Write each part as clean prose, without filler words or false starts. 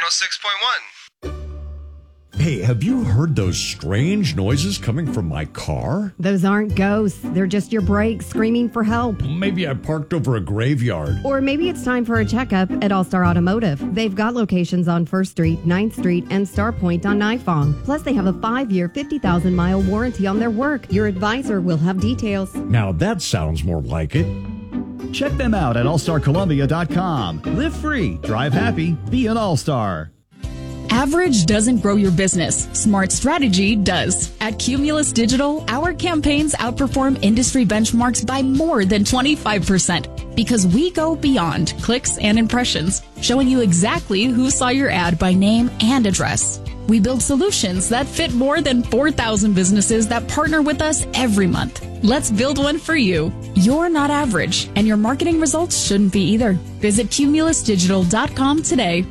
106.1. Hey, have you heard those strange noises coming from my car? Those aren't ghosts. They're just your brakes screaming for help. Maybe I parked over a graveyard. Or maybe it's time for a checkup at All Star Automotive. They've got locations on 1st Street, 9th Street, and Star Point on Nifong. Plus, they have a 5-year, 50,000-mile warranty on their work. Your advisor will have details. Now that sounds more like it. Check them out at allstarcolumbia.com. Live free, drive happy, be an all-star. Average doesn't grow your business. Smart strategy does. At Cumulus Digital, our campaigns outperform industry benchmarks by more than 25% because we go beyond clicks and impressions, showing you exactly who saw your ad by name and address. We build solutions that fit more than 4,000 businesses that partner with us every month. Let's build one for you. You're not average, and your marketing results shouldn't be either. Visit cumulusdigital.com today.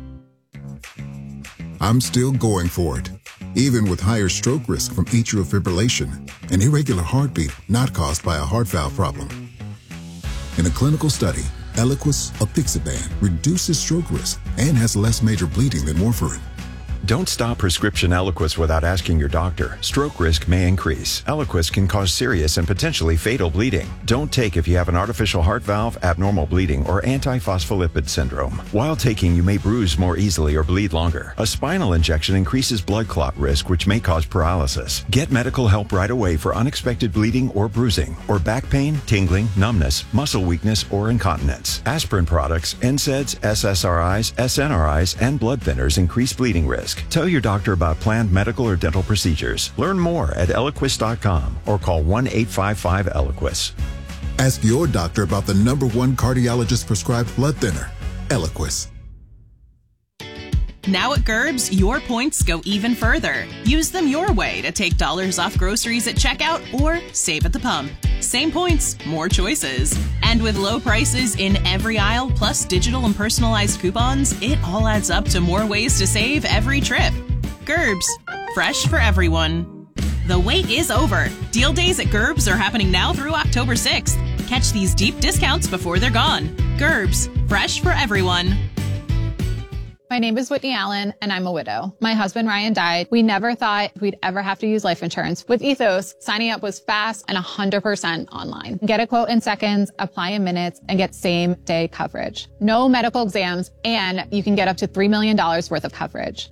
I'm still going for it, even with higher stroke risk from atrial fibrillation, an irregular heartbeat not caused by a heart valve problem. In a clinical study, Eliquis apixaban reduces stroke risk and has less major bleeding than warfarin. Don't stop prescription Eliquis without asking your doctor. Stroke risk may increase. Eliquis can cause serious and potentially fatal bleeding. Don't take if you have an artificial heart valve, abnormal bleeding, or antiphospholipid syndrome. While taking, you may bruise more easily or bleed longer. A spinal injection increases blood clot risk, which may cause paralysis. Get medical help right away for unexpected bleeding or bruising, or back pain, tingling, numbness, muscle weakness, or incontinence. Aspirin products, NSAIDs, SSRIs, SNRIs, and blood thinners increase bleeding risk. Tell your doctor about planned medical or dental procedures. Learn more at Eliquis.com or call 1-855-ELIQUIS. Ask your doctor about the #1 cardiologist prescribed blood thinner, Eliquis. Now at Gerbs, your points go even further. Use them your way to take dollars off groceries at checkout or save at the pump. Same points, more choices. And with low prices in every aisle, plus digital and personalized coupons, it all adds up to more ways to save every trip. Gerbs, fresh for everyone. The wait is over. Deal days at Gerbs are happening now through October 6th. Catch these deep discounts before they're gone. Gerbs, fresh for everyone. My name is Whitney Allen, and I'm a widow. My husband, Ryan, died. We never thought we'd ever have to use life insurance. With Ethos, signing up was fast and 100% online. Get a quote in seconds, apply in minutes, and get same-day coverage. No medical exams, and you can get up to $3 million worth of coverage.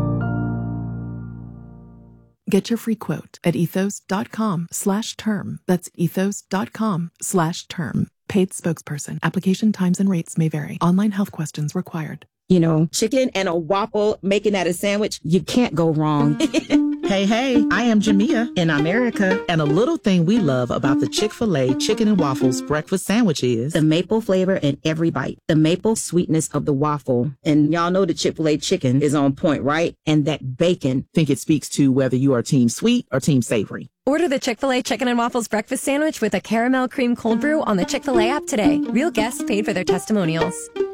Get your free quote at ethos.com/term. That's ethos.com/term. Paid spokesperson. Application times and rates may vary. Online health questions required. You know, chicken and a waffle, making that a sandwich, you can't go wrong. Hey, I am Jamia in America. And a little thing we love about the Chick-fil-A chicken and waffles breakfast sandwich is the maple flavor in every bite, the maple sweetness of the waffle. And y'all know the Chick-fil-A chicken is on point, right? And that bacon. Think it speaks to whether you are team sweet or team savory. Order the Chick-fil-A Chicken and Waffles breakfast sandwich with a caramel cream cold brew on the Chick-fil-A app today. Real guests paid for their testimonials.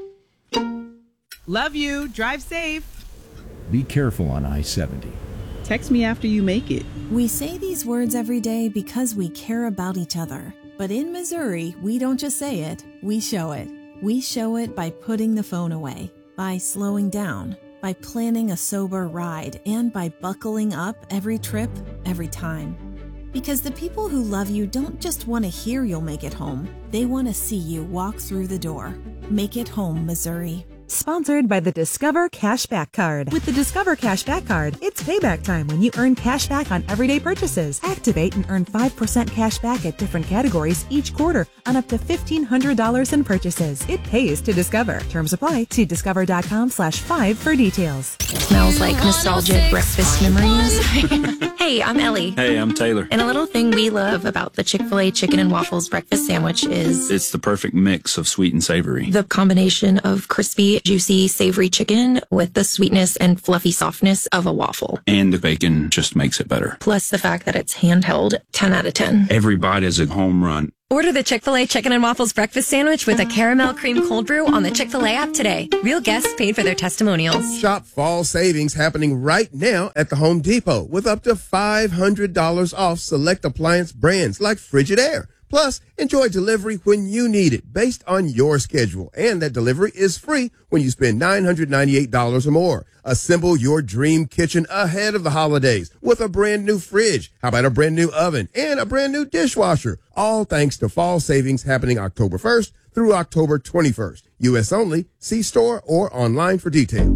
Love you. Drive safe. Be careful on I-70. Text me after you make it. We say these words every day because we care about each other. But in Missouri, we don't just say it, we show it. We show it by putting the phone away, by slowing down, by planning a sober ride, and by buckling up every trip, every time. Because the people who love you don't just want to hear you'll make it home. They want to see you walk through the door. Make it home, Missouri. Sponsored by the Discover Cashback Card. With the Discover Cashback Card, it's payback time when you earn cash back on everyday purchases. Activate and earn 5% cash back at different categories each quarter on up to $1,500 in purchases. It pays to Discover. Terms apply. See discover.com/5 for details. Smells like nostalgic breakfast memories. Hey, I'm Ellie. Hey, I'm Taylor. And a little thing we love about the Chick-fil-A Chicken and Waffles breakfast sandwich is it's the perfect mix of sweet and savory. The combination of crispy, juicy, savory chicken with the sweetness and fluffy softness of a waffle. And the bacon just makes it better. Plus the fact that it's handheld, 10 out of 10. Every bite is a home run. Order the Chick-fil-A Chicken and Waffles breakfast sandwich with a caramel cream cold brew on the Chick-fil-A app today. Real guests paid for their testimonials. Shop fall savings happening right now at the Home Depot with up to $500 off select appliance brands like Frigidaire. Plus, enjoy delivery when you need it based on your schedule. And that delivery is free when you spend $998 or more. Assemble your dream kitchen ahead of the holidays with a brand new fridge. How about a brand new oven and a brand new dishwasher? All thanks to fall savings happening October 1st through October 21st. U.S. only. See store or online for details.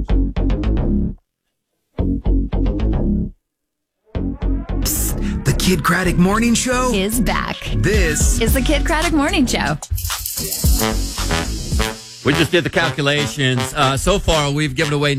The Kid Craddock Morning Show is back. This is the Kid Craddock Morning Show. We just did the calculations. So far, we've given away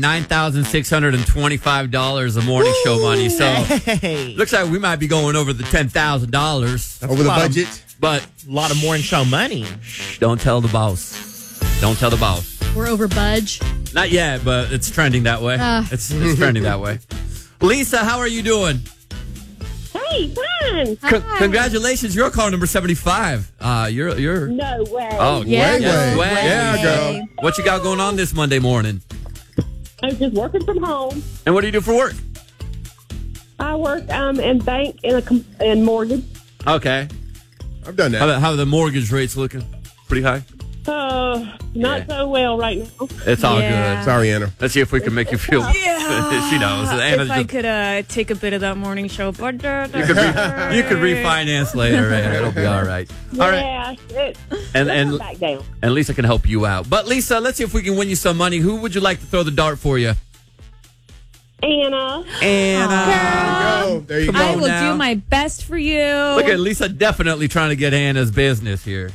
$9,625 of morning show money. So looks like we might be going over the $10,000 over the budget. But a lot of morning show money. Don't tell the boss. Don't tell the boss. We're over budge. Not yet, but it's trending that way. It's trending that way. Lisa, how are you doing? Hey, fine. Congratulations, you're caller number 75. You're no way. Oh, yeah, way. Yeah, girl. What you got going on this Monday morning? I'm just working from home. And what do you do for work? I work in bank in mortgage. Okay, I've done that. How are the mortgage rates looking? Pretty high. Not so well right now. It's all good. Sorry, Anna. Let's see if we can make you feel. Yeah. She knows. Anna's if I could take a bit of that morning show budget. You could refinance later, Anna. It'll be all right. All right. And back down. And Lisa can help you out. But Lisa, let's see if we can win you some money. Who would you like to throw the dart for you? Anna. There you go. I will do my best for you. Look at Lisa definitely trying to get Anna's business here.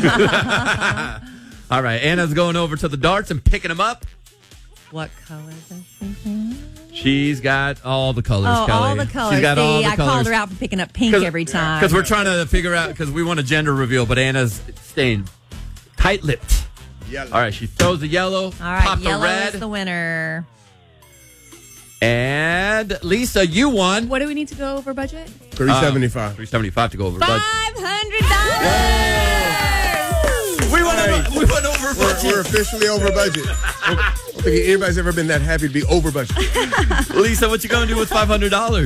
All right, Anna's going over to the darts and picking them up. What colors is she thinking? She's got all the colors, Kelly. All the colors. She's got all the I colors. called her out for picking up pink every time. Because we're trying to figure out, because we want a gender reveal, but Anna's staying tight-lipped. Yellow. All right, she throws the yellow, All right, pop the yellow red. is the winner. And Lisa, you won. What do we need to go over budget? $375. $375 to go over budget. $500. We went over budget. We're officially over budget. I don't think anybody's ever been that happy to be over budget. Lisa, what you gonna do with $500?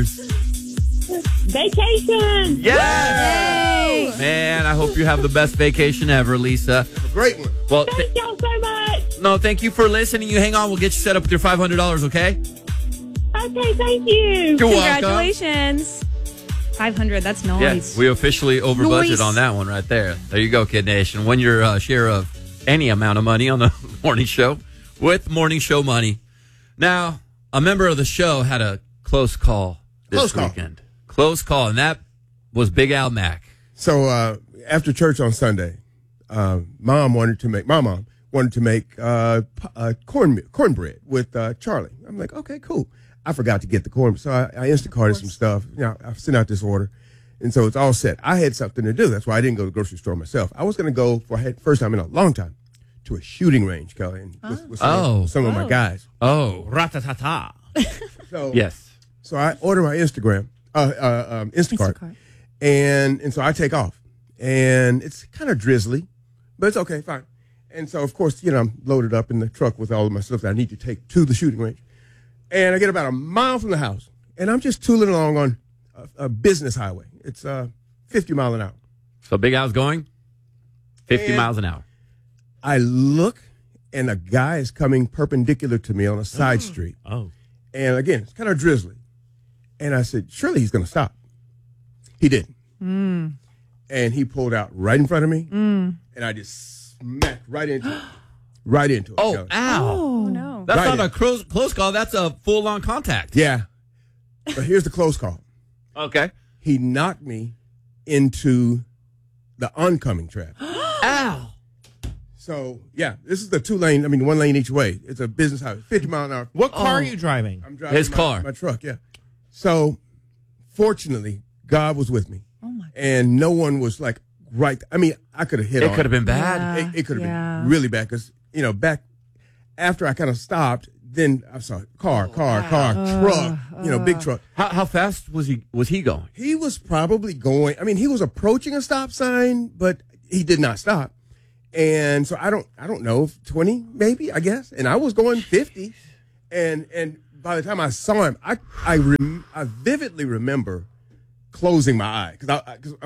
Vacation. Yes! Yay! Man, I hope you have the best vacation ever, Lisa. Great one. Well, Thank y'all so much. No, thank you for listening. You hang on. We'll get you set up with your $500, okay? Okay, thank you. You're welcome. Congratulations. 500, that's nice. Yes, we officially over budget on that one right there. There you go, Kid Nation. Win your share of any amount of money on the morning show with morning show money. Now, a member of the show had a close call this weekend. Close call, and that was Big Al Mack. So after church on Sunday, my mom wanted to make cornbread with Charlie. I'm like, okay, cool. I forgot to get the corn, so I Instacarted some stuff. You know, I sent out this order, and so it's all set. I had something to do. That's why I didn't go to the grocery store myself. I was going to go for first time in a long time to a shooting range, Kelly, and with some of my guys. Oh, ratatata. So yes. So I order my Instacart, and so I take off, and it's kind of drizzly, but it's okay, fine. And so of course, you know, I'm loaded up in the truck with all of my stuff that I need to take to the shooting range. And I get about a mile from the house, and I'm just tooling along on a business highway. It's 50 miles an hour. So Big Al's going 50 miles an hour. I look, and a guy is coming perpendicular to me on a side street. Oh. And again, it's kind of drizzly. And I said, surely he's going to stop. He didn't. And he pulled out right in front of me, and I just smacked right into it. Right into it. Oh, Kelly. ow. Oh, no. That's Right not a close call. That's a full-on contact. Yeah. But here's the close call. Okay. He knocked me into the oncoming traffic. Ow. So, yeah, this is the one lane each way. It's a business highway, 50 mile an hour. What car are you driving? I'm driving his car. My truck, yeah. So, fortunately, God was with me. And no one was like right. I mean, I could have hit on it. It could have been bad. It could have been really bad because, you know, back after I kind of stopped, then I saw car, truck, big truck. How fast was he going? He was probably going, he was approaching a stop sign, but he did not stop. And so I don't know, 20 maybe, I guess. And I was going 50. And by the time I saw him, I vividly remember closing my eye because I'm like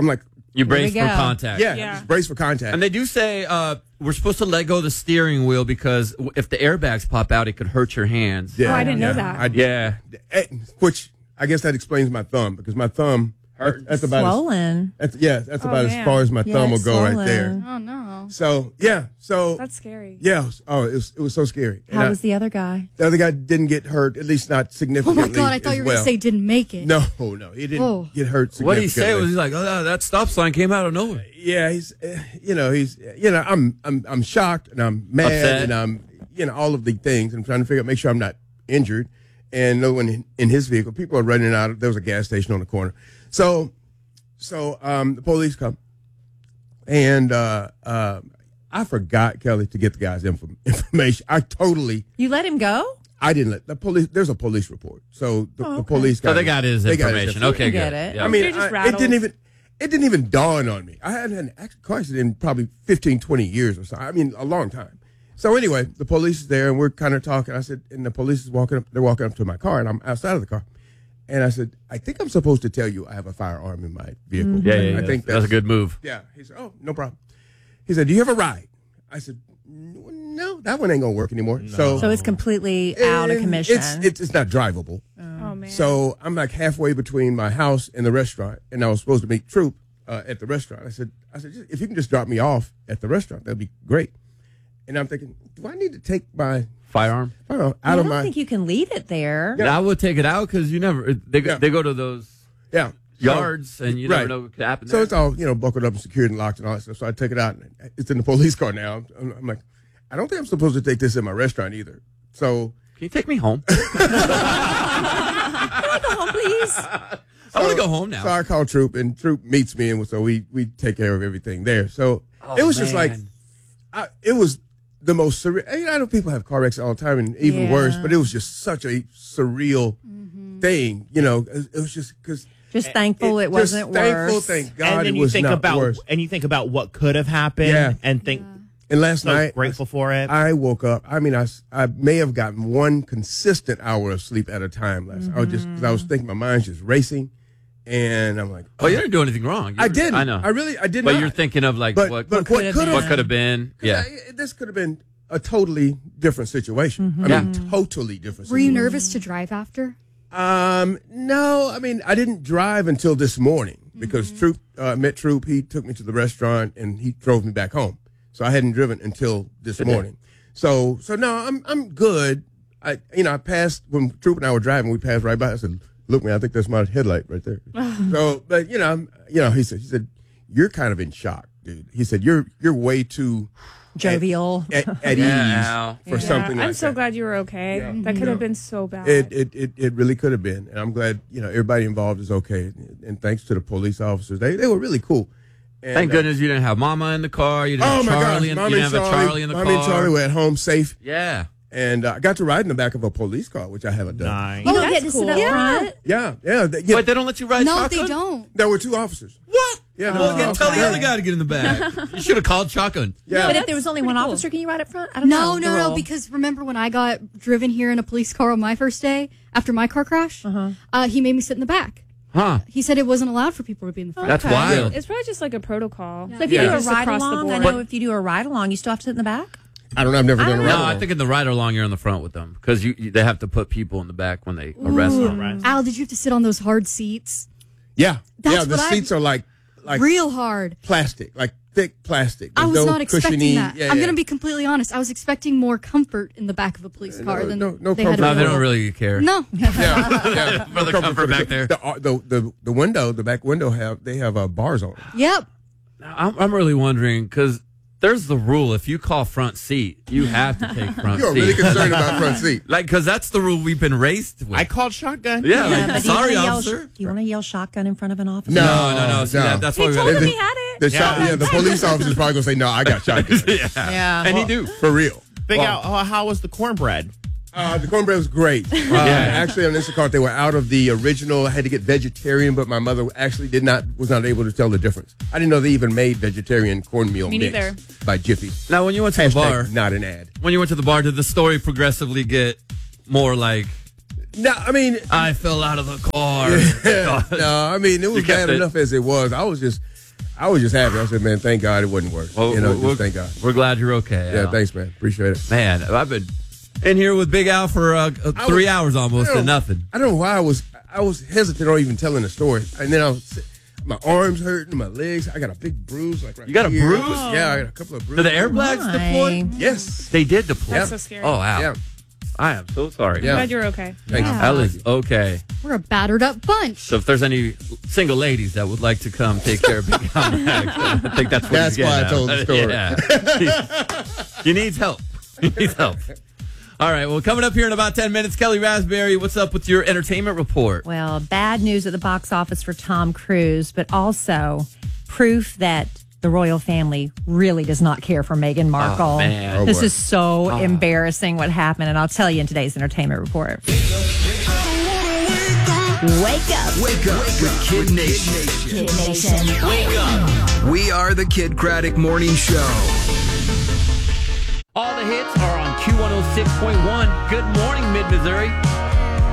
You brace we for go. contact. Yeah, just brace for contact. And they do say we're supposed to let go of the steering wheel because if the airbags pop out, it could hurt your hands. Yeah, Oh, I didn't know that. Yeah. Which I guess that explains my thumb because my thumb that's about Swollen. that's about as man. far as my Yeah, thumb will it's go right there. swollen. Oh no. So That's scary. yeah. It was so scary. And How was the other guy? the other guy didn't get hurt, at least not Oh significantly. my God, I thought as you were going well. to say didn't make it. No, he didn't get hurt significantly. What did he say? Was he like, oh, that stop sign came out of nowhere? Yeah, he's I'm shocked and I'm mad Upset. and I'm all of the things. I'm trying to make sure I'm not injured, and no one in his vehicle. People are running out. There was a gas station on the corner, so the police come, and I forgot, Kelly, to get the guy's information. You let him go? I didn't let the police. There's a police report, so the police. So they got his information. Okay, I good. get it. Yeah. I mean, You're just it didn't even dawn on me. I hadn't had an actual car accident in probably 15, 20 years or so. I mean, a long time. So anyway, the police is there and we're kind of talking. I said, and the police is walking up. They're walking up to my car and I'm outside of the car. And I said, I think I'm supposed to tell you I have a firearm in my vehicle. Mm-hmm. Yeah. I think that's a good move. Yeah. He said, oh, no problem. He said, do you have a ride? I said, no, that one ain't gonna work anymore. So it's completely out of commission. It's not drivable. Oh man. So I'm like halfway between my house and the restaurant, and I was supposed to meet Troop at the restaurant. I said, if you can just drop me off at the restaurant, that'd be great. And I'm thinking, do I need to take my Firearm? out I of don't my? think you can leave it there. I would take it out because you never. They go to those Yeah. yards and you never know what could happen. So there. it's all buckled up and secured and locked and all that stuff. So I take it out. And it's in the police car now. I'm like, I don't think I'm supposed to take this in my restaurant either. So can you take me home? Can I go home, please? I want to go home now. So I call Troop, and Troop meets me, and so we take care of everything there. So it was just like, it was the most surreal. I know people have car wrecks all the time, and even worse, but it was just such a surreal thing. It was just because. Just thankful it wasn't worse. Thankful, thank God, and then it you was think not about worse. and you think about what could have happened, and think. And last night, grateful for it. I woke up. I mean, I may have gotten one consistent hour of sleep at a time last night. I was just because I was thinking my mind's just racing, and I'm like, oh, you didn't do anything wrong. I didn't. I know. I did But not. you're thinking of like But what could have been. Yeah. This could have been a totally different situation. I mean, totally different. Were you nervous to drive after? No. I mean, I didn't drive until this morning because Troop met Troop. He took me to the restaurant and he drove me back home. So I hadn't driven until this morning. So no, I'm good. I passed when Troop and I were driving. We passed right by. I said, "Look, man, I think that's my headlight right there." So, but he said, "You're kind of in shock, dude." He said, "You're way too jovial at ease for something like that." I'm so glad you were okay. Yeah. That could have been so bad. It really could have been, and I'm glad everybody involved is okay. And thanks to the police officers, they were really cool. And, Thank goodness you didn't have Mama in the car. You didn't have Charlie. You didn't have a Charlie in the car. Mommy and Charlie were at home safe. Yeah. And I got to ride in the back of a police car, which I haven't done. Nice. You don't get to sit up front? Yeah. Wait, they don't let you ride No, shotgun? they don't. There were two officers. What? Yeah. Well, tell the other guy to get in the back. You should have called shotgun. Yeah. But if there was only one officer, can you ride up front? I don't know. No, because remember when I got driven here in a police car on my first day after my car crash? He made me sit in the back. Huh. He said it wasn't allowed for people to be in the front. That's wild. It's probably just like a protocol. So if you do a Just ride across the along, I board. know if you do a ride along, you still have to sit in the back? I don't know. I've never done a ride No, along. I think in the ride along you're in the front with them because they have to put people in the back when they arrest them. Al, did you have to sit on those hard seats? Yeah. That's the what seats are like real hard. plastic, like thick plastic. I There's was no not expecting cushiony- that. Yeah, I'm yeah. going to be completely honest. I was expecting more comfort in the back of a police car than no they comfort. had No, they available. don't really care. No. Yeah. For the comfort back there. The window, the back window have bars on it. Yep. I'm really wondering because there's the rule: if you call front seat, you have to take front You're seat. really concerned about front seat. Like, because that's the rule we've been raised with. I called shotgun. Yeah, like, but sorry, do you officer. Do you want to yell shotgun in front of an officer? No. See, that's why we told got him he had it. The police officer's probably gonna say, "No, I got shotgun." Yeah. And he do. For real. Big Al, how was the cornbread? The cornbread was great. Actually, on Instacart, they were out of the original. I had to get vegetarian, but my mother actually was not able to tell the difference. I didn't know they even made vegetarian cornmeal Me mix neither. by Jiffy. Now, when you went to the bar, not an ad. when you went to the bar, did the story progressively get more like, No, I mean, I fell out of the car? no, I mean, it was You kept bad it. enough as it was. I was just, I was just happy. I said, man, thank God it wasn't worse. Well, just thank God. We're glad you're okay. Yeah, thanks, man. Appreciate it. Man, I've been in here with Big Al for 3 hours almost and nothing. I don't know why I was hesitant on even telling the story. And then my arms hurting, my legs. I got a big bruise. Like right You got a here. bruise? Yeah, I got a couple of bruises. Did the airbags deploy? Yes. They did deploy. That's so scary. Oh, wow. Yeah. I am so sorry. I'm glad you're okay. Thanks. Al is okay. We're a battered up bunch. So if there's any single ladies that would like to come take care of Big Al Max, I think that's what That's he's why I getting told at. the story. Yeah. He needs help. He needs help. All right, well, coming up here in about 10 minutes, Kelly Raspberry, what's up with your entertainment report? Well, bad news at the box office for Tom Cruise, but also proof that the royal family really does not care for Meghan Markle. Oh, man. This boy. is so embarrassing what happened, and I'll tell you in today's entertainment report. Wake up. Wake up with Kid Nation. Kid Nation. Wake up. We are the Kid Craddock Morning Show. All the hits are on Q106.1. Good morning, Mid-Missouri.